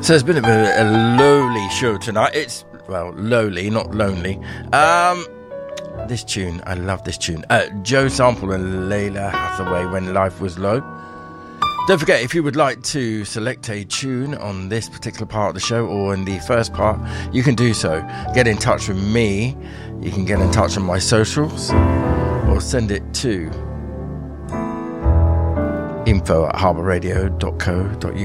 So it's been a lowly show tonight. It's, well, lowly, not lonely. This tune, I love this tune. Joe Sample and Layla Hathaway, When Life Was Low. Don't forget, if you would like to select a tune on this particular part of the show or in the first part, you can do so. Get in touch with me. You can get in touch on my socials or send it to info@harbourradio.co.uk.